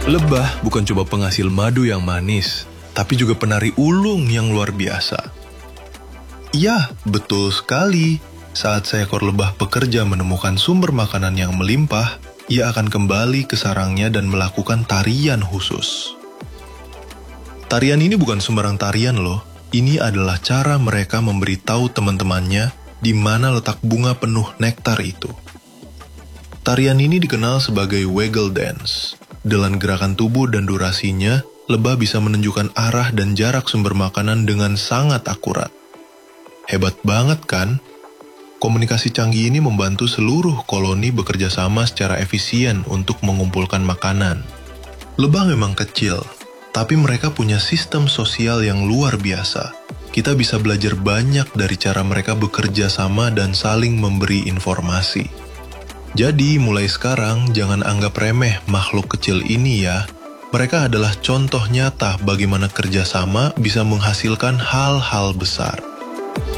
Lebah bukan cuma penghasil madu yang manis, tapi juga penari ulung yang luar biasa. Ya, betul sekali. Saat seekor lebah pekerja menemukan sumber makanan yang melimpah, ia akan kembali ke sarangnya dan melakukan tarian khusus. Tarian ini bukan sembarang tarian loh. Ini adalah cara mereka memberitahu teman-temannya di mana letak bunga penuh nektar itu. Tarian ini dikenal sebagai waggle dance. Dengan gerakan tubuh dan durasinya, lebah bisa menunjukkan arah dan jarak sumber makanan dengan sangat akurat. Hebat banget kan? Komunikasi canggih ini membantu seluruh koloni bekerja sama secara efisien untuk mengumpulkan makanan. Lebah memang kecil, tapi mereka punya sistem sosial yang luar biasa. Kita bisa belajar banyak dari cara mereka bekerja sama dan saling memberi informasi. Jadi, mulai sekarang jangan anggap remeh makhluk kecil ini ya. Mereka adalah contoh nyata bagaimana kerjasama bisa menghasilkan hal-hal besar.